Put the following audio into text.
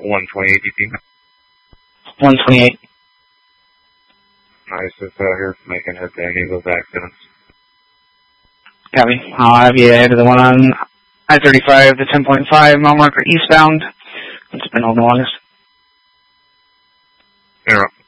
128 DP. 128. Nice, just here making head to any of those accidents. Copy. I'll have you head to the one on I-35, the 10.5 mile marker eastbound. It's been holding the longest. Interrupt.